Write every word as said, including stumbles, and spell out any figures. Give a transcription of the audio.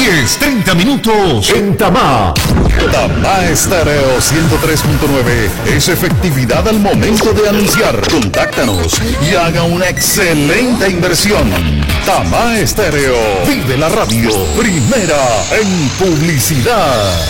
diez, treinta minutos en Tamá. Tamá Estéreo ciento tres punto nueve es efectividad al momento de anunciar. Contáctanos y haga una excelente inversión. Tamá Estéreo. Vive la radio. Primera en publicidad.